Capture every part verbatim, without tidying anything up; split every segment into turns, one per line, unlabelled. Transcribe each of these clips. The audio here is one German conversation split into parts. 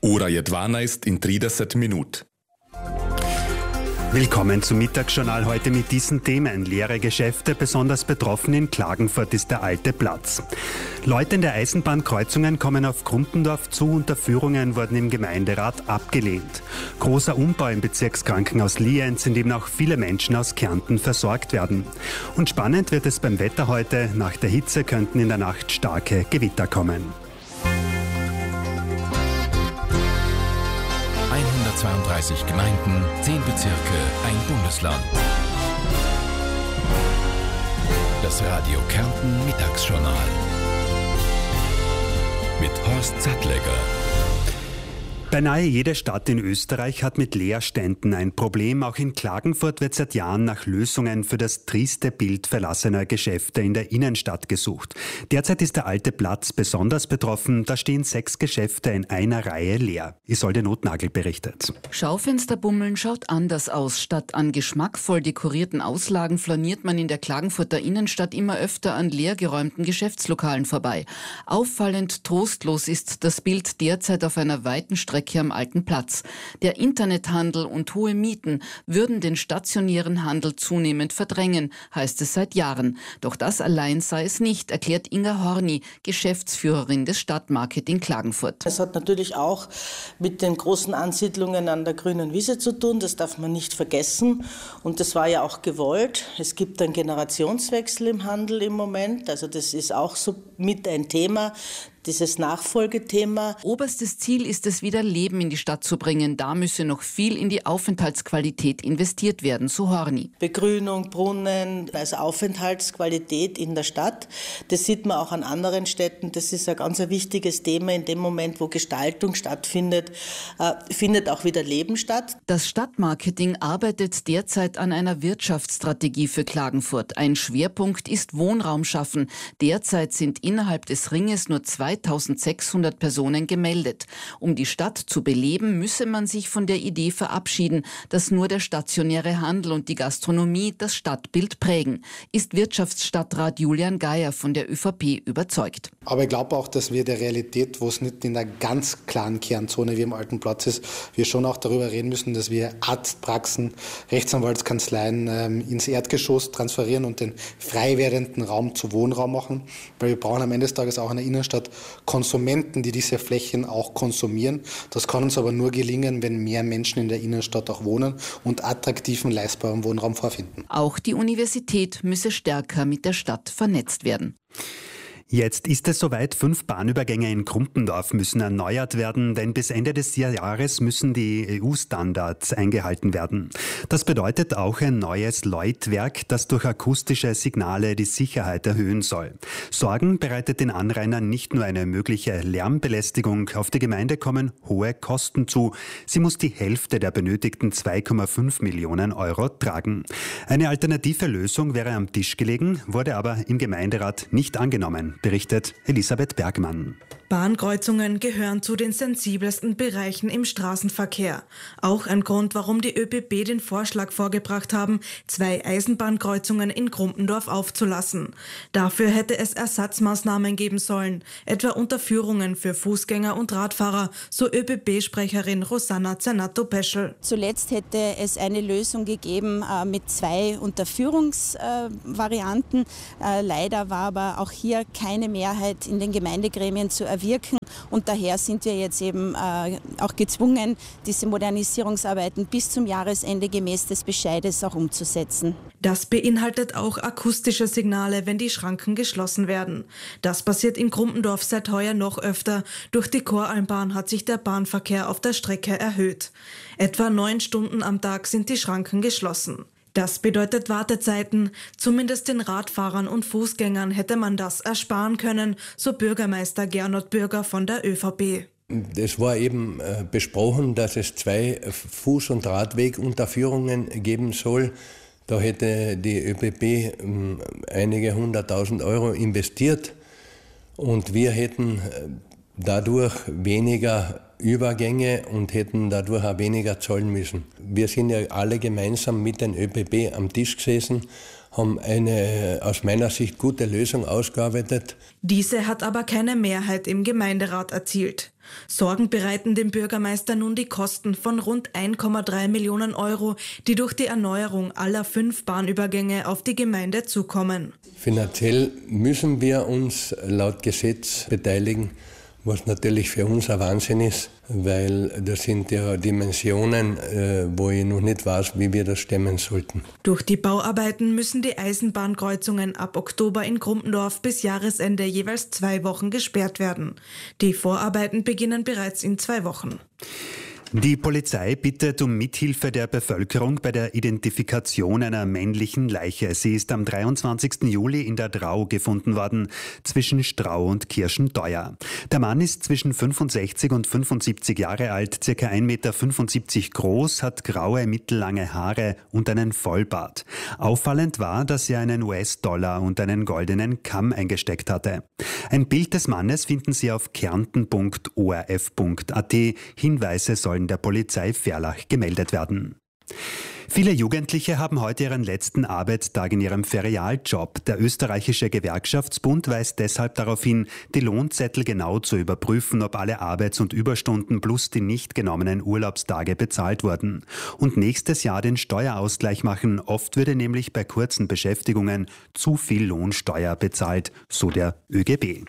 Ora je dvanajst in trideset minut.
Willkommen zum Mittagsjournal heute mit diesen Themen. Leere Geschäfte, besonders betroffen in Klagenfurt ist der Alte Platz. Leute in der Eisenbahnkreuzungen kommen auf Grumpendorf zu, Unterführungen wurden im Gemeinderat abgelehnt. Großer Umbau im Bezirkskrankenhaus Lienz, in dem auch viele Menschen aus Kärnten versorgt werden. Und spannend wird es beim Wetter heute. Nach der Hitze könnten in der Nacht starke Gewitter kommen.
hundertzweiunddreißig Gemeinden, zehn Bezirke, ein Bundesland. Das Radio Kärnten Mittagsjournal mit Horst Sattlegger.
Beinahe jede Stadt in Österreich hat mit Leerständen ein Problem. Auch in Klagenfurt wird seit Jahren nach Lösungen für das triste Bild verlassener Geschäfte in der Innenstadt gesucht. Derzeit ist der Alte Platz besonders betroffen. Da stehen sechs Geschäfte in einer Reihe leer. Isolde Notnagel berichtet.
Schaufensterbummeln schaut anders aus. Statt an geschmackvoll dekorierten Auslagen flaniert man in der Klagenfurter Innenstadt immer öfter an leergeräumten Geschäftslokalen vorbei. Auffallend trostlos ist das Bild derzeit auf einer weiten Strecke am Alten Platz. Der Internethandel und hohe Mieten würden den stationären Handel zunehmend verdrängen, heißt es seit Jahren. Doch das allein sei es nicht, erklärt Inga Horny, Geschäftsführerin des Stadtmarketing Klagenfurt.
Es hat natürlich auch mit den großen Ansiedlungen an der grünen Wiese zu tun, das darf man nicht vergessen. Und das war ja auch gewollt. Es gibt einen Generationswechsel im Handel im Moment, also das ist auch so mit ein Thema. Dieses Nachfolgethema.
Oberstes Ziel ist es, wieder Leben in die Stadt zu bringen. Da müsse noch viel in die Aufenthaltsqualität investiert werden, so Horny.
Begrünung, Brunnen, also Aufenthaltsqualität in der Stadt. Das sieht man auch an anderen Städten. Das ist ein ganz ein wichtiges Thema. In dem Moment, wo Gestaltung stattfindet, äh, findet auch wieder Leben statt.
Das Stadtmarketing arbeitet derzeit an einer Wirtschaftsstrategie für Klagenfurt. Ein Schwerpunkt ist Wohnraum schaffen. Derzeit sind innerhalb des Ringes nur zweitausendsechshundert Personen gemeldet. Um die Stadt zu beleben, müsse man sich von der Idee verabschieden, dass nur der stationäre Handel und die Gastronomie das Stadtbild prägen, ist Wirtschaftsstadtrat Julian Geier von der ÖVP überzeugt.
Aber ich glaube auch, dass wir der Realität, wo es nicht in der ganz klaren Kernzone wie im Alten Platz ist, wir schon auch darüber reden müssen, dass wir Arztpraxen, Rechtsanwaltskanzleien ähm, ins Erdgeschoss transferieren und den frei werdenden Raum zu Wohnraum machen, weil wir brauchen am Ende des Tages auch in der Innenstadt Konsumenten, die diese Flächen auch konsumieren. Das kann uns aber nur gelingen, wenn mehr Menschen in der Innenstadt auch wohnen und attraktiven, leistbaren Wohnraum vorfinden.
Auch die Universität müsse stärker mit der Stadt vernetzt werden.
Jetzt ist es soweit, fünf Bahnübergänge in Grumpendorf müssen erneuert werden, denn bis Ende des Jahres müssen die E U-Standards eingehalten werden. Das bedeutet auch ein neues Läutwerk, das durch akustische Signale die Sicherheit erhöhen soll. Sorgen bereitet den Anrainern nicht nur eine mögliche Lärmbelästigung, auf die Gemeinde kommen hohe Kosten zu. Sie muss die Hälfte der benötigten zwei Komma fünf Millionen Euro tragen. Eine alternative Lösung wäre am Tisch gelegen, wurde aber im Gemeinderat nicht angenommen, berichtet Elisabeth Bergmann.
Bahnkreuzungen gehören zu den sensibelsten Bereichen im Straßenverkehr. Auch ein Grund, warum die ÖBB den Vorschlag vorgebracht haben, zwei Eisenbahnkreuzungen in Grumpendorf aufzulassen. Dafür hätte es Ersatzmaßnahmen geben sollen, etwa Unterführungen für Fußgänger und Radfahrer, so ÖBB-Sprecherin Rosanna Zernato-Peschel.
Zuletzt hätte es eine Lösung gegeben äh, mit zwei Unterführungsvarianten. Äh, äh, leider war aber auch hier keine Mehrheit in den Gemeindegremien zu erwirken. Und daher sind wir jetzt eben äh, auch gezwungen, diese Modernisierungsarbeiten bis zum Jahresende gemäß des Bescheides auch umzusetzen.
Das beinhaltet auch akustische Signale, wenn die Schranken geschlossen werden. Das passiert in Grumpendorf seit heuer noch öfter. Durch die Koralmbahn hat sich der Bahnverkehr auf der Strecke erhöht. Etwa neun Stunden am Tag sind die Schranken geschlossen. Das bedeutet Wartezeiten. Zumindest den Radfahrern und Fußgängern hätte man das ersparen können, so Bürgermeister Gernot Bürger von der ÖVP.
Es war eben äh, besprochen, dass es zwei Fuß- und Radwegunterführungen geben soll. Da hätte die ÖBB äh, einige hunderttausend Euro investiert und wir hätten äh, dadurch weniger Übergänge und hätten dadurch auch weniger zahlen müssen. Wir sind ja alle gemeinsam mit den ÖBB am Tisch gesessen, haben eine aus meiner Sicht gute Lösung ausgearbeitet.
Diese hat aber keine Mehrheit im Gemeinderat erzielt. Sorgen bereiten dem Bürgermeister nun die Kosten von rund ein Komma drei Millionen Euro, die durch die Erneuerung aller fünf Bahnübergänge auf die Gemeinde zukommen.
Finanziell müssen wir uns laut Gesetz beteiligen, was natürlich für uns ein Wahnsinn ist, weil das sind ja Dimensionen, wo ich noch nicht weiß, wie wir das stemmen sollten.
Durch die Bauarbeiten müssen die Eisenbahnkreuzungen ab Oktober in Grumpendorf bis Jahresende jeweils zwei Wochen gesperrt werden. Die Vorarbeiten beginnen bereits in zwei Wochen.
Die Polizei bittet um Mithilfe der Bevölkerung bei der Identifikation einer männlichen Leiche. Sie ist am dreiundzwanzigsten Juli in der Drau gefunden worden, zwischen Strau und Kirschentheuer. Der Mann ist zwischen fünfundsechzig und fünfundsiebzig Jahre alt, circa ein Meter fünfundsiebzig groß, hat graue, mittellange Haare und einen Vollbart. Auffallend war, dass er einen U S-Dollar und einen goldenen Kamm eingesteckt hatte. Ein Bild des Mannes finden Sie auf kärnten punkt o r f punkt a t. Hinweise sollen der Polizei Verlach gemeldet werden. Viele Jugendliche haben heute ihren letzten Arbeitstag in ihrem Ferialjob. Der österreichische Gewerkschaftsbund weist deshalb darauf hin, die Lohnzettel genau zu überprüfen, ob alle Arbeits- und Überstunden plus die nicht genommenen Urlaubstage bezahlt wurden. Und nächstes Jahr den Steuerausgleich machen. Oft würde nämlich bei kurzen Beschäftigungen zu viel Lohnsteuer bezahlt, so der Ö G B.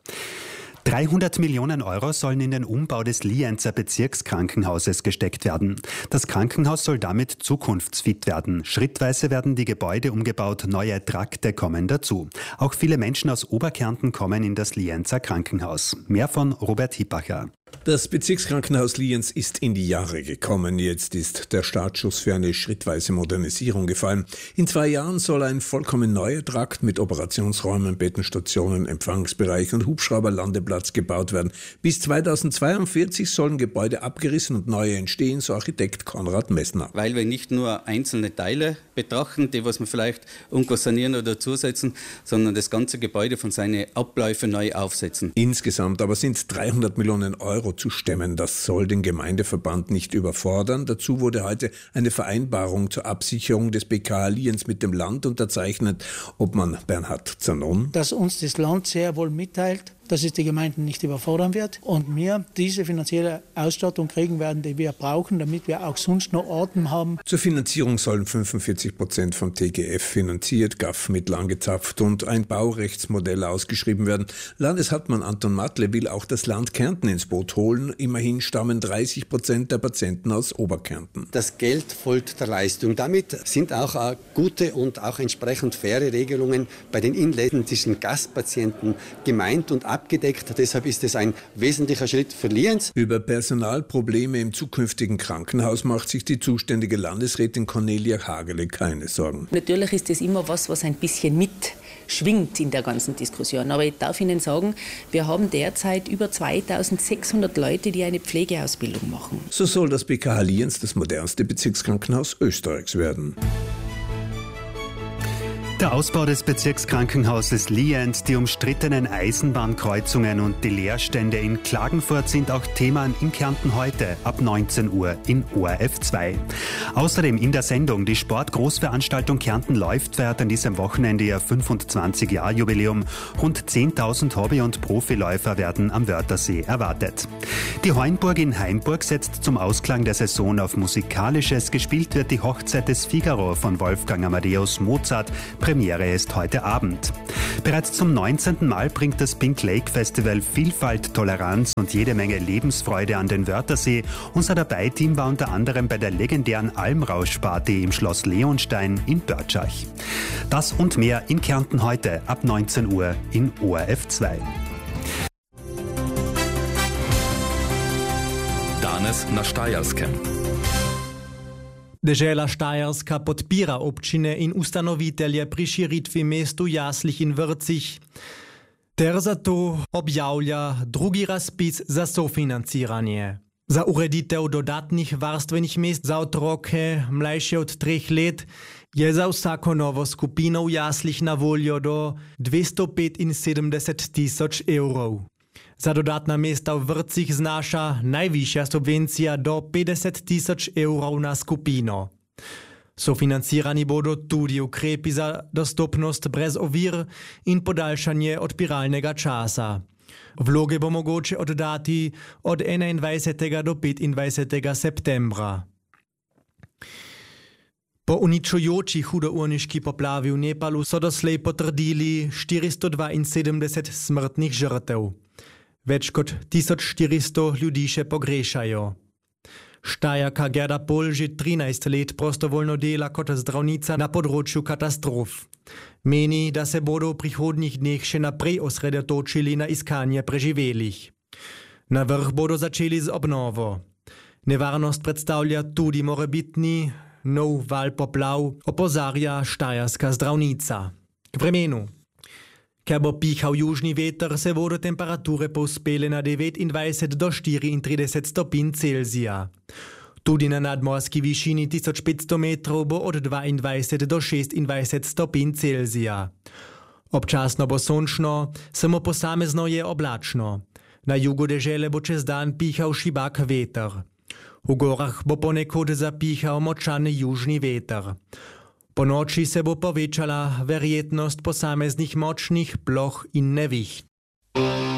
dreihundert Millionen Euro sollen in den Umbau des Lienzer Bezirkskrankenhauses gesteckt werden. Das Krankenhaus soll damit zukunftsfit werden. Schrittweise werden die Gebäude umgebaut, neue Trakte kommen dazu. Auch viele Menschen aus Oberkärnten kommen in das Lienzer Krankenhaus. Mehr von Robert Hippacher.
Das Bezirkskrankenhaus Lienz ist in die Jahre gekommen. Jetzt ist der Startschuss für eine schrittweise Modernisierung gefallen. In zwei Jahren soll ein vollkommen neuer Trakt mit Operationsräumen, Bettenstationen, Empfangsbereich und Hubschrauberlandeplatz gebaut werden. Bis zweitausendzweiundvierzig sollen Gebäude abgerissen und neue entstehen, so Architekt Konrad Messner.
Weil wir nicht nur einzelne Teile betrachten, die was wir vielleicht irgendwo sanieren oder zusetzen, sondern das ganze Gebäude von seinen Abläufen neu aufsetzen.
Insgesamt aber sind dreihundert Millionen Euro zu stemmen. Das soll den Gemeindeverband nicht überfordern. Dazu wurde heute eine Vereinbarung zur Absicherung des B K H Lienz mit dem Land unterzeichnet. Obmann Bernhard Zanon.
Dass uns das Land sehr wohl mitteilt, dass es die Gemeinden nicht überfordern wird und wir diese finanzielle Ausstattung kriegen werden, die wir brauchen, damit wir auch sonst noch Atem haben.
Zur Finanzierung sollen fünfundvierzig Prozent vom T G F finanziert, G A F-Mittel angezapft und ein Baurechtsmodell ausgeschrieben werden. Landeshauptmann Anton Matle will auch das Land Kärnten ins Boot holen. Immerhin stammen dreißig Prozent der Patienten aus Oberkärnten.
Das Geld folgt der Leistung. Damit sind auch gute und auch entsprechend faire Regelungen bei den inländischen Gastpatienten gemeint und abgedeckt. Deshalb ist es ein wesentlicher Schritt für Lienz.
Über Personalprobleme im zukünftigen Krankenhaus macht sich die zuständige Landesrätin Cornelia Hagele keine Sorgen.
Natürlich ist das immer was, was ein bisschen mitschwingt in der ganzen Diskussion. Aber ich darf Ihnen sagen, wir haben derzeit über zweitausendsechshundert Leute, die eine Pflegeausbildung machen.
So soll das B K H Lienz das modernste Bezirkskrankenhaus Österreichs werden.
Der Ausbau des Bezirkskrankenhauses Lienz, die umstrittenen Eisenbahnkreuzungen und die Leerstände in Klagenfurt sind auch Themen in Kärnten heute ab neunzehn Uhr in O R F zwei. Außerdem in der Sendung die Sportgroßveranstaltung Kärnten läuft feiert an diesem Wochenende ihr fünfundzwanzig-Jahr-Jubiläum. Rund zehntausend Hobby- und Profiläufer werden am Wörthersee erwartet. Die Heuenburg in Hainburg setzt zum Ausklang der Saison auf Musikalisches. Gespielt wird die Hochzeit des Figaro von Wolfgang Amadeus Mozart. Premiere ist heute Abend. Bereits zum neunzehnten Mal bringt das Pink Lake Festival Vielfalt, Toleranz und jede Menge Lebensfreude an den Wörthersee. Unser Dabei-Team war unter anderem bei der legendären Almrauschparty im Schloss Leonstein in Börtschach. Das und mehr in Kärnten heute ab neunzehn Uhr in O R F zwei.
Danes na Štajerskem.
Dežela Štajerska podpira občine in ustanovitelje pri širitvi mestu Jaslih in Vrtcih. Ter zato objavlja drugi razpis za sofinanciranje. Za ureditev dodatnih varstvenih mest za otroke mlajše od treh let je za vsako novo skupino v jaslih na voljo do dvesto petinsedemdeset tisoč evrov. Za dodatna mesta v vrtcih znaša najvišja subvencija do päťdesiat tisíc evrov na skupino. Sofinancirani bodo tudi ukrepi za dostopnost brez ovir in podaljšanje odpiralnega časa. Vloge bo mogoče oddati od enaindvajsetega do petindvajsetega septembra. Po uničujoči hudourniški poplavi v Nepalu so doslej potrdili štiristo dvainsedemdeset smrtnih žrtev. Več kot tisoč štiristo ljudi še pogrešajo. Štajerka Gerda Pol že trinajst let prostovoljno dela kot zdravnica na področju katastrof. Meni, da se bodo v prihodnjih dneh še naprej osredotočili na iskanje preživelih. Na vrh bodo začeli z obnovo. Nevarnost predstavlja tudi morebitni nov val poplav, opozarja štajerska zdravnica. K vremenu. Ker bo pihal južni veter, se bodo temperature povzpele na devetindvajset do štiriintrideset stopinj Celzija. Tudi na nadmorski višini tisoč petsto metrov bo od dvaindvajset do šestindvajset stopinj Celzija. Občasno bo sončno, samo posamezno je oblačno. Na jugu dežele bo čez dan pihal šibak veter. V gorah bo ponekod zapihal močan južni veter. Po noči se bo povečala verjetnost posameznih močnih ploh in neviht.